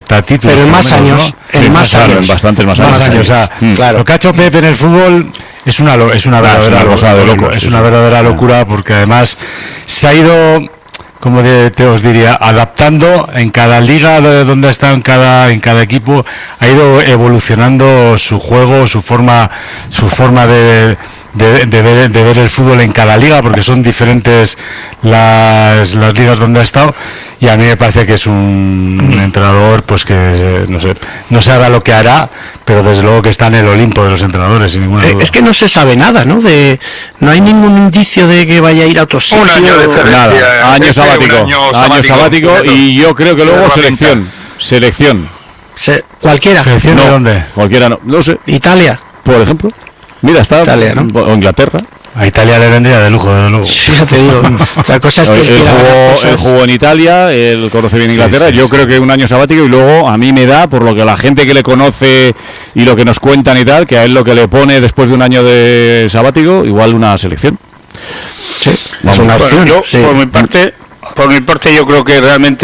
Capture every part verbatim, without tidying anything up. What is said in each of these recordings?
títulos, pero en más menos, años, ¿no? en sí, más claro, años, en bastantes más, más años. años. O sea, mm. claro. Lo que ha hecho Pep en el fútbol es una es una verdadera es una cosa de loco, es sí, una verdadera sí. locura, porque además se ha ido, como te, te os diría, adaptando en cada liga de donde ha estado, en cada en cada equipo, ha ido evolucionando su juego, su forma su forma de De, de, ver, de ver el fútbol en cada liga, porque son diferentes las, las ligas donde ha estado, y a mí me parece que es un, un entrenador pues que no sé, no sabrá lo que hará, pero desde luego que está en el Olimpo de los entrenadores, sin ninguna duda. Es que no se sabe nada, ¿no? De, no hay ningún indicio de que vaya a ir a otro sitio. Un año de nada, año sabático, año sabático, año sabático y yo creo que luego selección, selección. Se, cualquiera. ¿Selección no, de dónde? Cualquiera no, no sé. Italia, por ejemplo. Mira, está Italia, ¿no? O Inglaterra. A Italia le vendría de lujo, de luego. Sí, ya te digo. Otra cosa es que él, jugó, cosas... él jugó en Italia, él conoce bien Inglaterra. Sí, sí, yo sí. creo que un año sabático, y luego a mí me da, por lo que la gente que le conoce y lo que nos cuentan y tal, que a él lo que le pone después de un año de sabático, igual una selección. Sí, es una opción. Bueno, yo, sí. por mi parte, por mi parte, yo creo que realmente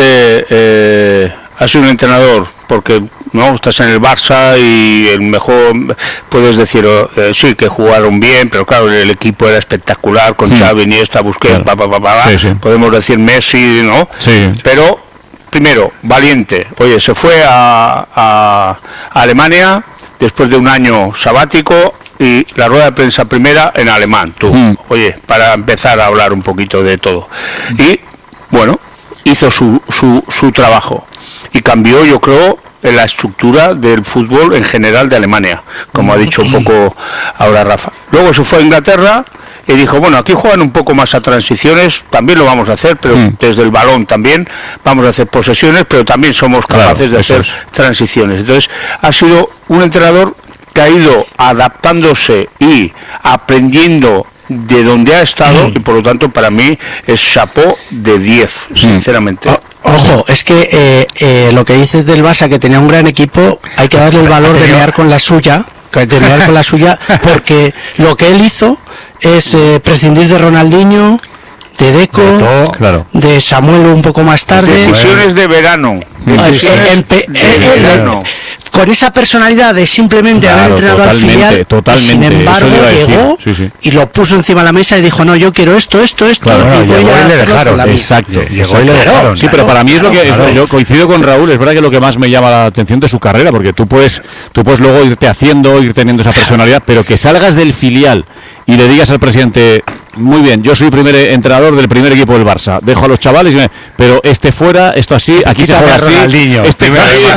eh, ha sido un entrenador, porque no estás en el Barça y el mejor, puedes decir eh, sí que jugaron bien, pero claro, el equipo era espectacular con mm. Xavi, Iniesta, Busquets, claro. pa, pa, pa, pa, sí, sí. podemos decir Messi, ¿no? Sí. Pero primero, valiente, oye, se fue a, a, a Alemania después de un año sabático y la rueda de prensa primera en alemán, tú, mm. oye, para empezar a hablar un poquito de todo. Y bueno, hizo su, su, su trabajo y cambió, yo creo, en la estructura del fútbol en general de Alemania, como ha dicho un poco ahora Rafa. Luego se fue a Inglaterra y dijo, bueno, aquí juegan un poco más a transiciones, también lo vamos a hacer, pero mm. desde el balón también vamos a hacer posesiones, pero también somos capaces claro, de hacer es. transiciones. Entonces, ha sido un entrenador que ha ido adaptándose y aprendiendo de donde ha estado, mm. y por lo tanto para mí es chapó de diez, mm. sinceramente. Oh. Ojo, es que eh, eh, lo que dices del Barça, que tenía un gran equipo, hay que darle el valor de mirar con la suya, de mirar con la suya, porque lo que él hizo es eh, prescindir de Ronaldinho, de Deco, de, todo, claro. de Samuel un poco más tarde. Decisiones de verano. Decisiones en, en, en, de verano. Con esa personalidad de simplemente claro, haber entrenado al filial, totalmente, sin embargo llegó sí, sí. y lo puso encima de la mesa y dijo, no, yo quiero esto, esto, esto, claro, no, y voy a le dejaron, la exacto, llegó y le dejaron. Sí, pero para mí es lo que claro. es, yo coincido con Raúl, es verdad que lo que más me llama la atención de su carrera, porque tú puedes, tú puedes luego irte haciendo, ir teniendo esa personalidad, pero que salgas del filial y le digas al presidente, muy bien, yo soy primer entrenador del primer equipo del Barça, dejo a los chavales, pero este fuera, esto así, aquí se juega así, este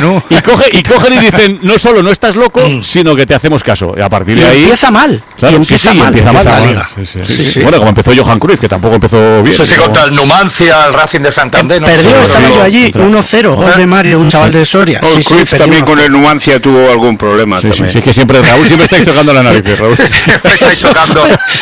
y coge y cogen y dicen, no solo no estás loco, sino que te hacemos caso. Y a partir de y ahí empieza mal. Claro, y empieza sí, sí, mal, empieza mal la liga. Sí, sí, sí, sí, sí. Bueno, como empezó Johan Cruyff, que tampoco empezó bien. Eso sí, contra el Numancia, el Racing de Santander. ¿no? Perdió, sí, estaba yo allí, uno cero, gol de Mario, un chaval de Soria. Sí, Cruyff sí, también con el Numancia tuvo algún problema. Sí, sí, sí, es que siempre Raúl siempre estáis tocando la nariz, Raúl. Siempre estáis tocando.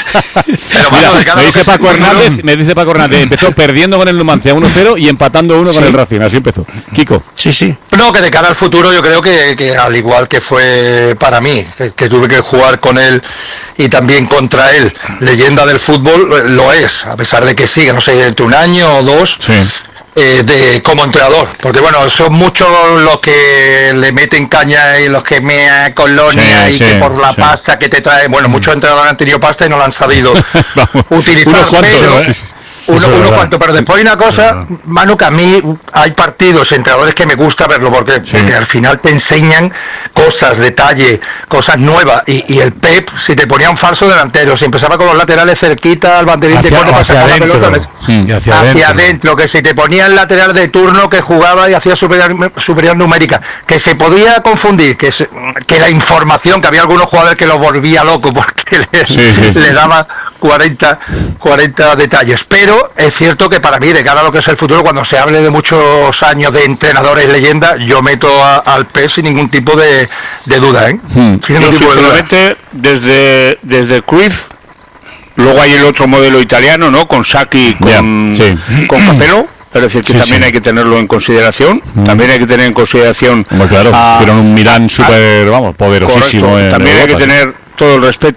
Pero mira, me dice Paco Hernández, me dice Paco Hernández, empezó perdiendo con el Numancia uno cero y empatando uno sí. con el Racing, así empezó. Kiko. Sí, sí. No, que de cara al futuro yo creo que, que al igual que fue para mí, que, que tuve que jugar con él y también contra él, leyenda del fútbol, lo es, a pesar de que sigue, no sé, entre un año o dos. Sí. Eh, de como entrenador, porque bueno, son muchos los que le meten caña y los que mea colonia sí, y sí, que por la sí. pasta que te trae, bueno, muchos entrenadores han tenido pasta y no la han sabido utilizar, unos cuantos, pero, ¿no? uno, uno cuanto, pero después hay una cosa, Manu, que a mí hay partidos, entrenadores que me gusta verlo, porque, sí. porque al final te enseñan cosas, detalle, cosas nuevas, y, y el Pep, si te ponía un falso delantero, si empezaba con los laterales cerquita al banderín hacia, de corte, hacia para adentro, la pelota, sí, hacia, hacia adentro, que si te ponía el lateral de turno que jugaba y hacía superior, superior numérica, que se podía confundir, que, se, que la información, que había algunos jugadores que los volvía loco porque le, sí, sí. le daba cuarenta, cuarenta detalles, pero es cierto que para mí, de cara a lo que es el futuro, cuando se hable de muchos años de entrenadores leyenda, yo meto a, al P E S sin ningún tipo de, de duda, ¿eh? Hmm. Sin ningún tipo de duda. Desde, desde Cruyff, luego hay el otro modelo italiano, ¿no? Con Sacchi, con, yeah, sí. con Capello. Es decir, que sí, también sí. hay que tenerlo en consideración. Mm. También hay que tener en consideración. Bueno, claro, a, hicieron un Milán súper, vamos, poderosísimo. En también Europa, hay que tener todo el respeto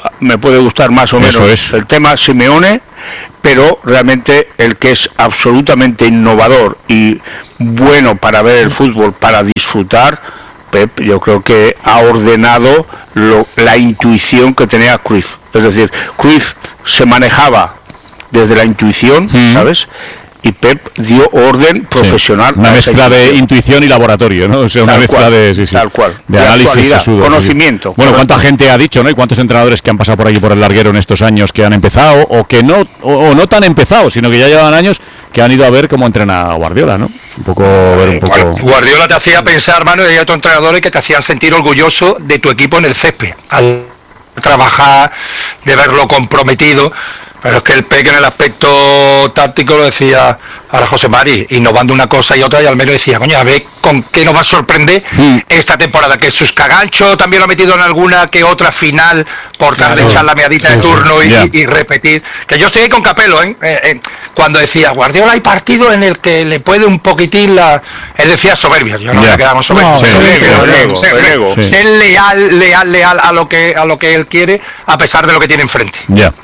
me puede gustar más o menos es. el tema Simeone, pero realmente el que es absolutamente innovador y bueno para ver el fútbol, para disfrutar, Pep, yo creo que ha ordenado lo, la intuición que tenía Cruyff. Es decir, Cruyff se manejaba desde la intuición, mm. ¿sabes? Y Pep dio orden profesional. Sí, una mezcla de intuición y laboratorio, ¿no? O sea, una tal mezcla cual, de, sí, sí, tal cual. de, de análisis sesudo, conocimiento. Sí. Bueno, cuánta gente ha dicho, ¿no? Y cuántos entrenadores que han pasado por allí por el larguero en estos años que han empezado o que no, o, o no tan empezados, sino que ya llevan años que han ido a ver cómo entrena Guardiola, ¿no? Es un poco ver un poco. Guardiola te hacía pensar, mano, y hay otros entrenadores que te hacían sentir orgulloso de tu equipo en el césped, al trabajar, de verlo comprometido. Pero es que el P E C en el aspecto táctico lo decía ahora José Mari, innovando una cosa y otra, y al menos decía, coño, a ver con qué nos va a sorprender mm. esta temporada, que sus caganchos también lo ha metido en alguna que otra final por tal de echar la meadita sí, de turno sí, y, yeah. y repetir, que yo estoy ahí con Capello, ¿eh? Eh, eh, cuando decía, Guardiola hay partidos en el que le puede un poquitín la, él decía soberbia, yo no yeah. me quedamos soberbios, no, sí, sí, ser, sí. ser leal, leal, leal a lo que a lo que él quiere, a pesar de lo que tiene enfrente. Ya. Yeah.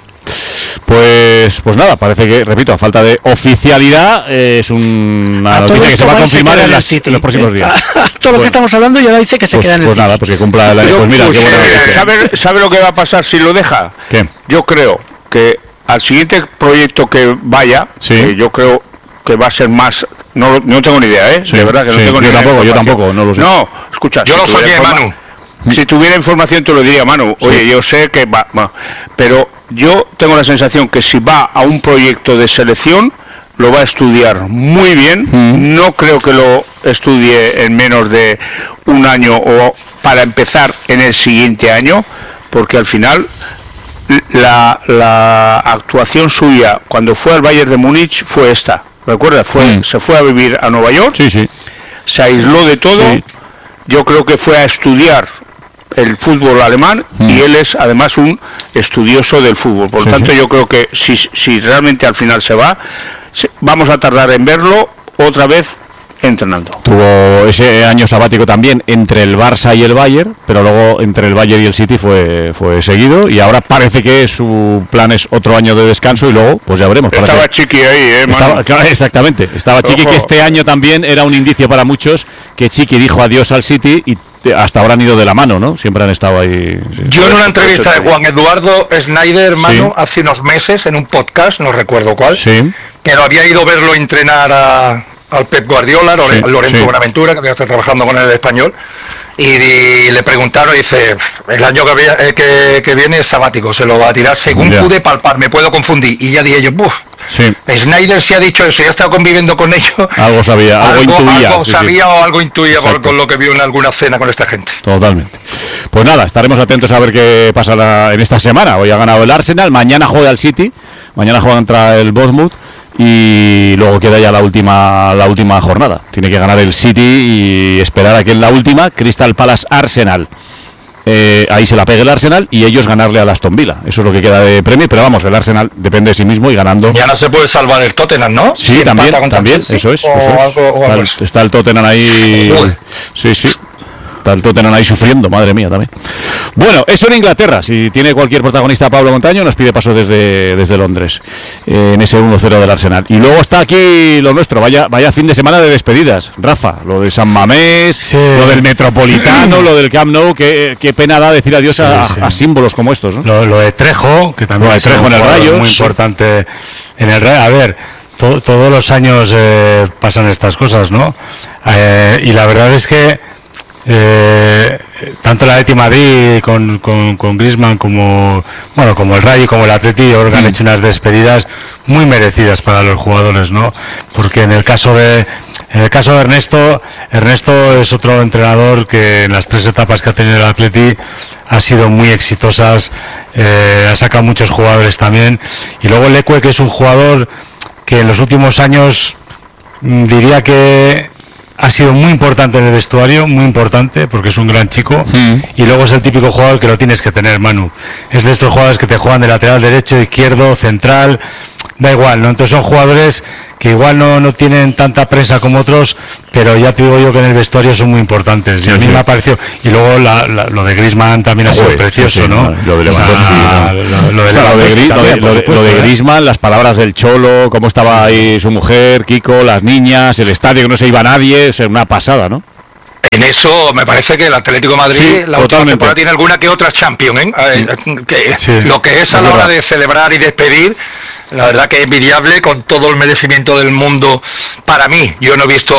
Pues pues nada, parece que, repito, a falta de oficialidad, eh, es una a noticia que se va a confirmar en, las, en los próximos días. Todo pues, lo que estamos hablando ya dice que se pues, queda en el Pues City. nada, pues que cumpla la... Pues mira, pues, qué buena eh, ¿sabe, ¿Sabe lo que va a pasar si lo deja? ¿Qué? Yo creo que al siguiente proyecto que vaya, sí. eh, yo creo que va a ser más... No, no tengo ni idea, ¿eh? Sí, de verdad que no sí, tengo yo ni idea. Tampoco, yo tampoco, no lo sé. No, escucha. Yo si lo soñé, informa- Manu. Si tuviera información te lo diría, Manu. Oye, sí. yo sé que va, va, pero yo tengo la sensación que si va a un proyecto de selección, lo va a estudiar muy bien. Mm. No creo que lo estudie en menos de un año o para empezar en el siguiente año, porque al final la, la actuación suya cuando fue al Bayern de Múnich fue esta. ¿Recuerdas? Fue, mm. se fue a vivir a Nueva York, sí, sí. se aisló de todo. Sí. Yo creo que fue a estudiar el fútbol alemán mm. y él es además un estudioso del fútbol. Por lo sí, tanto, sí. yo creo que si, si realmente al final se va, vamos a tardar en verlo otra vez entrenando. Tuvo ese año sabático también entre el Barça y el Bayern, pero luego entre el Bayern y el City fue fue seguido, y ahora parece que su plan es otro año de descanso y luego pues ya veremos. Estaba Chiqui ahí, ¿eh, estaba, exactamente, estaba Chiqui, que este año también era un indicio para muchos que Chiqui dijo adiós al City y hasta ahora han ido de la mano, ¿no? Siempre han estado ahí. Sí. Yo en una entrevista de Juan Eduardo Schneider, hermano, sí. hace unos meses en un podcast, no recuerdo cuál, sí. que lo había ido a verlo entrenar a al Pep Guardiola, Lore, sí, Lorenzo sí. Buenaventura, que había estado trabajando con él en español, y, y le preguntaron, y dice, el año que, eh, que, que viene es sabático, se lo va a tirar según yeah. pude palpar, me puedo confundir, y ya dije yo, buf, sí. Schneider se ha dicho eso, ya ha estado conviviendo con ellos, algo sabía, algo, algo intuía, algo sí, sabía sí. o algo intuía por, con lo que vio en alguna cena con esta gente. Totalmente. Pues nada, estaremos atentos a ver qué pasa la, en esta semana. Hoy ha ganado el Arsenal, mañana juega el City, mañana juega contra el Bournemouth, y luego queda ya la última la última jornada. Tiene que ganar el City y esperar a que en la última Crystal Palace Arsenal eh, ahí se la pegue el Arsenal y ellos ganarle al Aston Villa. Eso es lo que queda de premio, pero vamos, el Arsenal depende de sí mismo y ganando. Ya no se puede salvar el Tottenham, ¿no? Sí, si también, también, eso es, eso es. Algo, está, el, está el Tottenham ahí. Uy. Sí, sí. Está el Tottenham ahí sufriendo, madre mía, también. Bueno, eso en Inglaterra. Si tiene cualquier protagonista Pablo Montaño, nos pide paso desde, desde Londres, eh, en ese uno cero del Arsenal. Y luego está aquí lo nuestro, vaya vaya fin de semana de despedidas. Rafa, lo de San Mamés, sí. lo del Metropolitano, lo del Camp Nou, qué, qué pena da decir adiós a, sí, sí. a símbolos como estos, ¿no? Lo, lo de Trejo, que también lo de Trejo en el Rayo, muy sí. importante en el Rayo. A ver, to, todos los años eh, pasan estas cosas, ¿no? Eh, y la verdad es que Eh, tanto la Atleti Madrid con, con, con Griezmann como bueno como el Rayo como el Atleti mm. han hecho unas despedidas muy merecidas para los jugadores, ¿no? Porque en el caso de en el caso de Ernesto Ernesto es otro entrenador que en las tres etapas que ha tenido el Atleti ha sido muy exitosas, eh, ha sacado muchos jugadores también, y luego Leque, que es un jugador que en los últimos años diría que ha sido muy importante en el vestuario, muy importante, porque es un gran chico, mm. y luego es el típico jugador que lo tienes que tener, Manu. Es de estos jugadores que te juegan de lateral derecho, izquierdo, central, da igual, ¿no? Entonces son jugadores que igual no, no tienen tanta prensa como otros, pero ya te digo yo que en el vestuario son muy importantes. Sí, y a mí sí. me ha parecido. Y luego la, la, lo de Griezmann también ha sido precioso, sí, sí, ¿no? Lo de Lewandowski. O sea, ¿no? Lo, lo de, o sea, Lewandowski lo de, también, lo de, supuesto, lo de Griezmann, ¿eh? Las palabras del Cholo, cómo estaba ahí su mujer, Kiko, las niñas, el estadio que no se iba nadie, o sea, una pasada, ¿no? En eso me parece que el Atlético de Madrid, sí, la última temporada, tiene alguna que otra Champions, ¿eh? Sí. Que, sí. Lo que es a la hora de celebrar y despedir, la verdad que es envidiable, con todo el merecimiento del mundo. Para mí, yo no he visto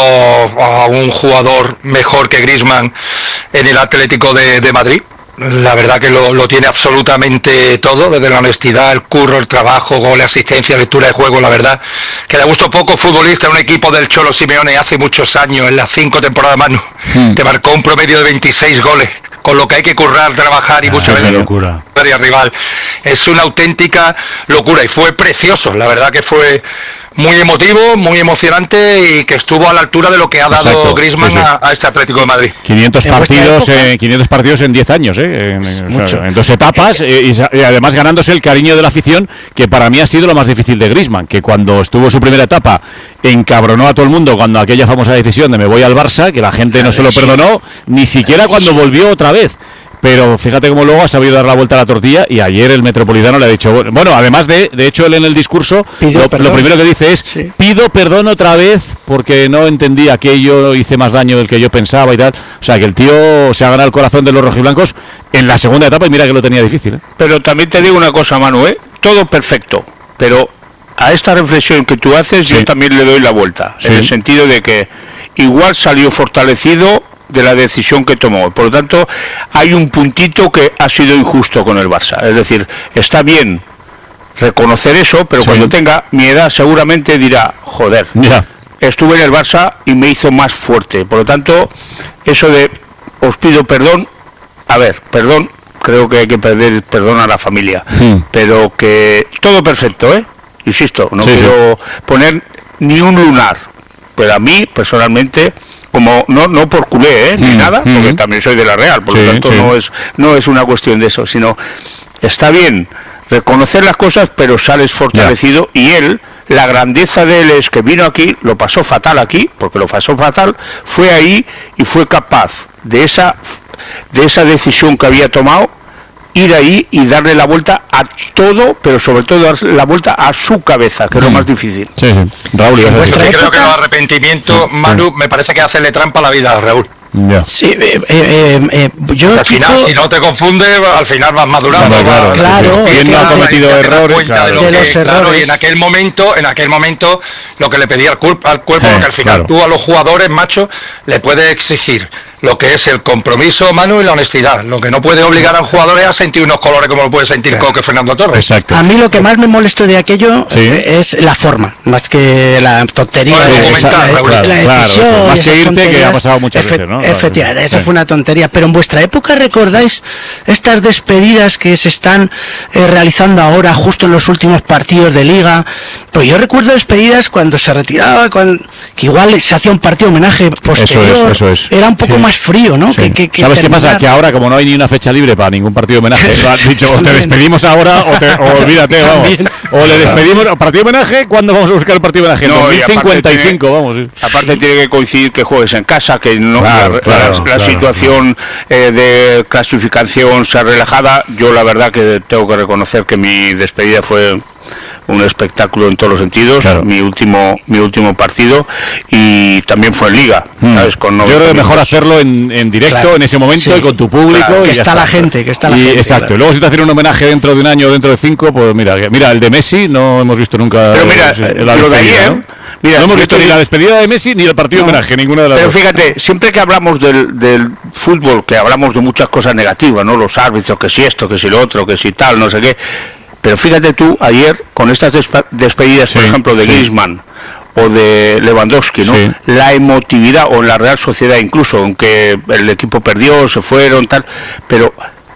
a un jugador mejor que Griezmann en el Atlético de, de Madrid. La verdad que lo, lo tiene absolutamente todo, desde la honestidad, el curro, el trabajo, gol, asistencia, lectura de juego. La verdad que le gustó poco futbolista en un equipo del Cholo Simeone hace muchos años, en las cinco temporadas más, mm. que marcó un promedio de veintiséis goles, con lo que hay que currar, trabajar y ah, muchas veces locura. Rival. Es una auténtica locura y fue precioso, la verdad que fue muy emotivo, muy emocionante y que estuvo a la altura de lo que ha dado Exacto, Griezmann sí, sí. A, a este Atlético de Madrid. quinientos partidos, eh, quinientos partidos en diez años, eh, en, o sea, en dos etapas eh, y, y además ganándose el cariño de la afición, que para mí ha sido lo más difícil de Griezmann, que cuando estuvo su primera etapa encabronó a todo el mundo cuando aquella famosa decisión de me voy al Barça, que la gente no se lo perdonó, ni siquiera cuando volvió otra vez. Pero fíjate cómo luego ha sabido dar la vuelta a la tortilla y ayer el Metropolitano le ha dicho, bueno, además de, de hecho él en el discurso, lo, lo primero que dice es, sí. pido perdón otra vez porque no entendí aquello, hice más daño del que yo pensaba y tal. O sea, que el tío se ha ganado el corazón de los rojiblancos en la segunda etapa y mira que lo tenía difícil, ¿eh? Pero también te digo una cosa, Manu, ¿eh? Todo perfecto, pero a esta reflexión que tú haces sí. yo también le doy la vuelta, sí. en el sentido de que igual salió fortalecido de la decisión que tomó. Por lo tanto, hay un puntito que ha sido injusto con el Barça. Es decir, está bien reconocer eso, pero sí. cuando tenga mi edad seguramente dirá, joder, yeah. estuve en el Barça y me hizo más fuerte. Por lo tanto, eso de os pido perdón, a ver, perdón, creo que hay que pedir perdón a la familia, sí. pero que todo perfecto, ¿eh? Insisto, no sí, quiero sí. poner ni un lunar, pero a mí, personalmente, como no no por culé, ¿eh? ni mm, nada, mm. porque también soy de la Real, por sí, lo tanto sí. no es no es una cuestión de eso, sino está bien reconocer las cosas, pero sales fortalecido yeah. y él, la grandeza de él es que vino aquí, lo pasó fatal aquí, porque lo pasó fatal, fue ahí y fue capaz de esa de esa decisión que había tomado, ir ahí y darle la vuelta a todo, pero sobre todo dar la vuelta a su cabeza, que es mm. lo más difícil. Sí, sí. Raúl, y pues creo época... que el arrepentimiento, sí, Manu, sí. me parece que hacerle trampa a la vida a Raúl. Yeah. Sí, eh, eh, eh, yo al final, chico... si no te confunde, al final vas madurando. No, claro, vas, claro. ¿Quién no ha cometido errores? Claro. De, de los que, errores. Claro, y en aquel momento, en aquel momento, lo que le pedía al, cuerpo, al cuerpo, eh, porque al final claro. tú a los jugadores, macho, le puedes exigir lo que es el compromiso, Manu, y la honestidad. Lo que no puede obligar a un jugador es a sentir unos colores como lo puede sentir claro. Coque Fernando Torres. Exacto. A mí lo que más me molestó de aquello ¿Sí? es la forma, más que la tontería. Bueno, de esa, la, claro, la, la decisión, claro, más que irte, que ha pasado muchas Efe, veces, ¿no? Efectivamente, esa sí. fue una tontería. Pero en vuestra época, ¿recordáis estas despedidas que se están eh, realizando ahora, justo en los últimos partidos de Liga? Pues yo recuerdo despedidas cuando se retiraba, cuando, que igual se hacía un partido homenaje posterior. Eso es, eso es. Era un poco sí. más frío, ¿no? Sí. Que, que, que ¿Sabes terminar... qué pasa? Que ahora, como no hay ni una fecha libre para ningún partido homenaje, has dicho, o te despedimos ahora o, te, o olvídate, vamos. O le despedimos, partido homenaje, ¿cuándo vamos a buscar el partido homenaje? En no, dos mil cincuenta y cinco, tiene, vamos. Sí. Aparte tiene que coincidir que juegues en casa, que no claro, la, claro, la, la claro, situación claro. Eh, de clasificación sea relajada. Yo la verdad que tengo que reconocer que mi despedida fue un espectáculo en todos los sentidos, claro. mi último mi último partido, y también fue en Liga, hmm. ¿sabes? Con yo creo que mejor hacerlo en, en directo, claro. en ese momento, sí. y con tu público, claro. que y está, está la gente, que está la y, gente. Exacto, claro. Y luego si te hacen un homenaje dentro de un año o dentro de cinco, pues mira, mira, el de Messi no hemos visto nunca. Pero mira, eh, la lo de ayer, ¿no? Mira, no hemos visto ni la despedida de Messi ni el partido no. homenaje, ninguna de las Pero dos. fíjate, siempre que hablamos del, del fútbol, que hablamos de muchas cosas negativas, ¿no? Los árbitros, que si esto, que si lo otro, que si tal, no sé qué. Pero fíjate tú, ayer, con estas despe- despedidas, sí, por ejemplo, de sí. Griezmann o de Lewandowski, ¿no? Sí. La emotividad, o en la Real Sociedad incluso, aunque el equipo perdió, se fueron, tal, pero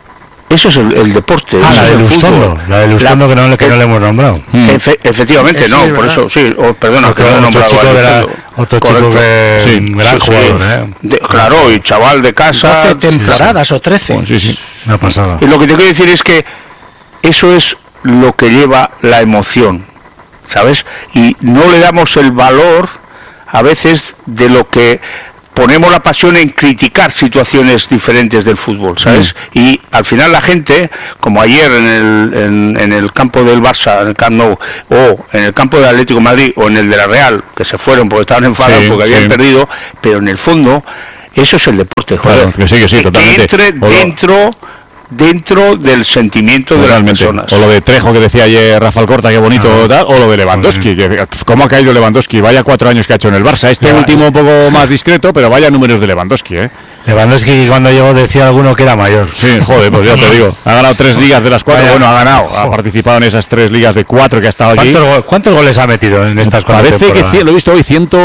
eso es el, el deporte. Ah, la de Lustondo, la de Lustondo que, no, que no le hemos nombrado. Efe, efectivamente, es, no, sí, por eso, sí, oh, perdona, otro, que no he nombrado. Chico de la, otro chico que sí, un gran sí, jugador, sí. ¿eh? De, claro, y chaval de casa. doce temporadas sí, o trece. Sí, sí, una pasada. Y lo que te quiero decir es que eso es lo que lleva la emoción. ¿sabes? Y no le damos el valor a veces de lo que ponemos la pasión en criticar situaciones diferentes del fútbol, ¿sabes? Mm. Y al final la gente, como ayer en el, en, en el campo del Barça, en el Camp Nou, o en el campo del Atlético de Madrid, o en el de la Real, que se fueron porque estaban enfadados sí, porque habían sí. perdido, pero en el fondo, eso es el deporte, joder. Claro, que sí, que sí, totalmente. Que entre dentro... dentro del sentimiento de las personas. O lo de Trejo que decía ayer Rafael Corta, qué bonito, ah, tal, o lo de Lewandowski, que, cómo ha caído Lewandowski, vaya cuatro años que ha hecho en el Barça, este ya, último un poco más discreto, pero vaya números de Lewandowski, ¿eh? Lewandowski cuando llegó decía alguno que era mayor. Sí, joder, pues ya te digo, ha ganado tres ligas de las cuatro, vaya. Bueno, ha ganado, ha participado en esas tres ligas de cuatro que ha estado aquí. ¿Cuántos, ¿cuántos goles ha metido en estas cuatro Parece temporadas? Que lo he visto hoy, ciento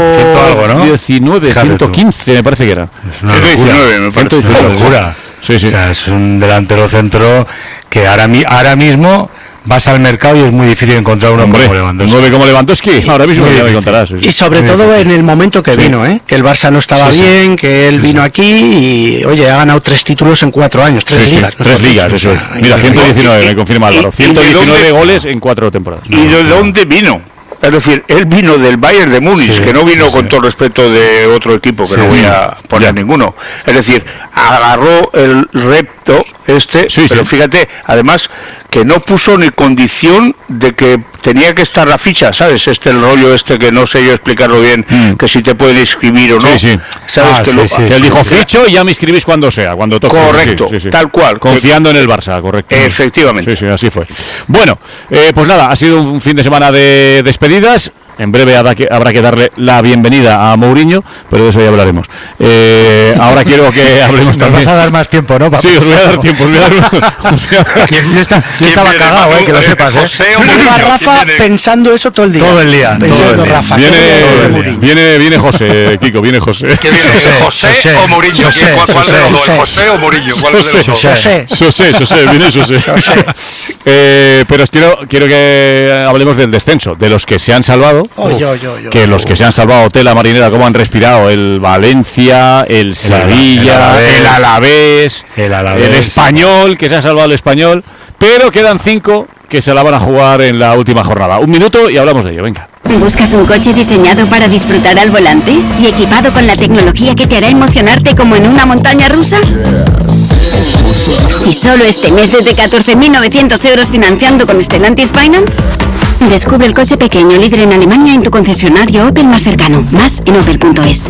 diecinueve, ciento quince me parece que era. ciento diecinueve, me parece. Es una locura. Sí, sí. O sea, es un delantero centro que ahora, mi, ahora mismo vas al mercado y es muy difícil encontrar uno Hombre, como Lewandowski. nueve como Lewandowski, ahora mismo ya me encontrarás. Sí, sí. Y sobre muy todo difícil. En el momento que sí. vino, ¿eh? Que el Barça no estaba sí, sí. bien, que él sí, vino sí. aquí y, oye, ha ganado tres títulos en cuatro años, tres sí, ligas. Sí. Tres ligas, eso es. Mira, ciento diecinueve, me confirma Álvaro. ciento diecinueve goles en cuatro temporadas. ¿Y de dónde vino? Es decir, él vino del Bayern de Múnich, sí, que no vino sí, con sí. todo respeto de otro equipo, que sí, no voy a poner ya. ninguno. Es decir, agarró el repto este, sí, pero sí. fíjate, además, que no puso ni condición de que tenía que estar la ficha, ¿sabes? Este el rollo este que no sé yo explicarlo bien, mm. que si te pueden inscribir o no. Sí, sí. ¿Sabes? Ah, que, sí, lo, sí, que él dijo ficho y ya me inscribís cuando sea, cuando toque. Correcto, sí, sí, sí. tal cual. Confiando en el Barça, correcto. Efectivamente. Sí, sí, así fue. Bueno, eh, pues nada, ha sido un fin de semana de despedidas. En breve habrá que, habrá que darle la bienvenida a Mourinho, pero de eso ya hablaremos. Eh, ahora quiero que hablemos también. Nos vas a dar más tiempo, ¿no? Sí, os voy a dar tiempo. Os voy a dar... yo, está, yo estaba cagado, eh, que lo sepas. ¿eh? Lleva Rafa pensando eso todo el día. Todo el día. Pensando todo el día. Rafa. Viene, viene, viene, viene José, Kiko, viene José. ¿Qué viene? ¿José, José o Mourinho? José, ¿Cuál José, de los dos? José. ¿José o Mourinho? ¿Cuál José, de los dos? José. José, José, viene José. eh, pero os quiero, quiero que hablemos del descenso, de los que se han salvado. Oh, yo, yo, yo. Que los que se han salvado, tela marinera, cómo han respirado, el Valencia, el, el Sevilla, el Alavés, el, Alavés, el Español, que se ha salvado el Español, pero quedan cinco que se la van a jugar en la última jornada. Un minuto y hablamos de ello, venga. ¿Buscas un coche diseñado para disfrutar al volante y equipado con la tecnología que te hará emocionarte como en una montaña rusa? ¿Y solo este mes desde catorce mil novecientos euros financiando con Stellantis Finance? Descubre el coche pequeño líder en Alemania en tu concesionario Opel más cercano. Más en opel punto es.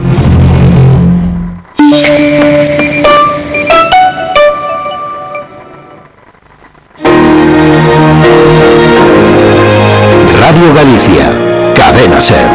Radio Galicia, Cadena Ser.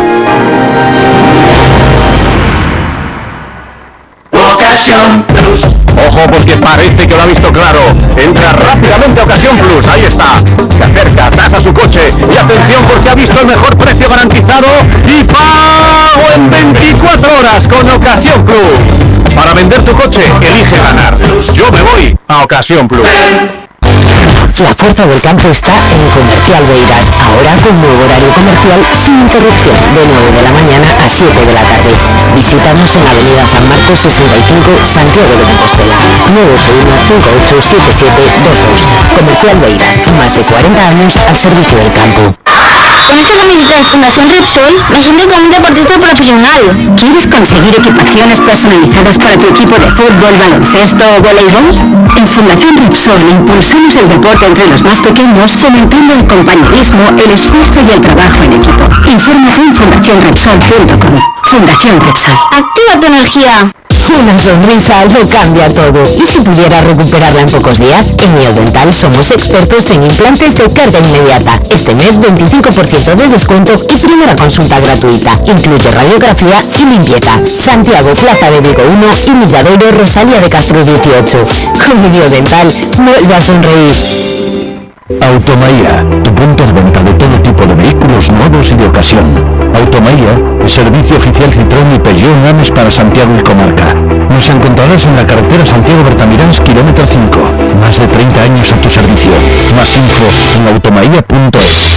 Ocasión Plus. Ojo, porque parece que lo ha visto claro. Entra rápidamente a Ocasión Plus, ahí está. Se acerca, tasa su coche. Y atención, porque ha visto el mejor precio garantizado y pago en veinticuatro horas con Ocasión Plus. Para vender tu coche, elige ganar. Yo me voy a Ocasión Plus. La fuerza del campo está en Comercial Beiras, ahora con nuevo horario comercial sin interrupción, de nueve de la mañana a siete de la tarde. Visítanos en Avenida San Marcos sesenta y cinco, Santiago de Compostela, nueve ocho uno, cinco ocho siete siete dos dos. Comercial Beiras, más de cuarenta años al servicio del campo. Con esta camiseta de Fundación Repsol me siento como un deportista profesional. ¿Quieres conseguir equipaciones personalizadas para tu equipo de fútbol, baloncesto o voleibol? En Fundación Repsol impulsamos el deporte entre los más pequeños, fomentando el compañerismo, el esfuerzo y el trabajo en equipo. Infórmate en fundación repsol punto com. Fundación Repsol. ¡Activa tu energía! Una sonrisa lo cambia todo. ¿Y si pudiera recuperarla en pocos días? En Neodental somos expertos en implantes de carga inmediata. Este mes veinticinco por ciento de descuento y primera consulta gratuita. Incluye radiografía y limpieza. Santiago, Plaza de Vigo uno y Milladoiro, Rosalía de Castro dieciocho. Con Neodental vuelve a sonreír. Automaía, tu punto de venta de todo tipo de vehículos nuevos y de ocasión. Automaía, el servicio oficial Citroën y Peugeot en Ames para Santiago y comarca. Nos encontrarás en la carretera Santiago-Bertamirans, kilómetro cinco. Más de treinta años a tu servicio. Más info en automaía punto es.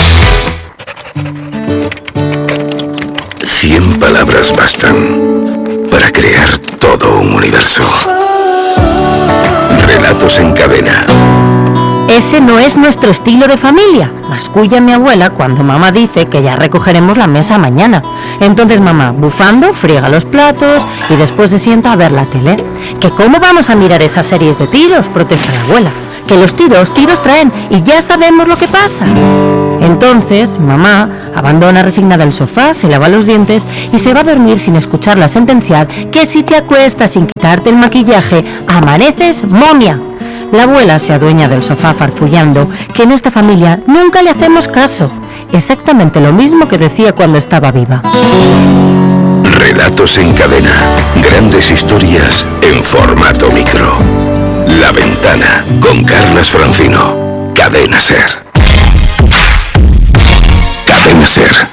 Cien palabras bastan para crear todo un universo. Relatos en cadena. Ese no es nuestro estilo de familia, masculla mi abuela cuando mamá dice que ya recogeremos la mesa mañana. Entonces mamá, bufando, friega los platos y después se sienta a ver la tele. ¿Que cómo vamos a mirar esas series de tiros?, protesta la abuela. Que los tiros, tiros traen y ya sabemos lo que pasa. Entonces mamá abandona resignada el sofá, se lava los dientes y se va a dormir sin escucharla sentenciar que si te acuestas sin quitarte el maquillaje, amaneces momia. La abuela se adueña del sofá farfullando que en esta familia nunca le hacemos caso. Exactamente lo mismo que decía cuando estaba viva. Relatos en cadena. Grandes historias en formato micro. La Ventana, con Carlas Francino. Cadena Ser. Cadena Ser.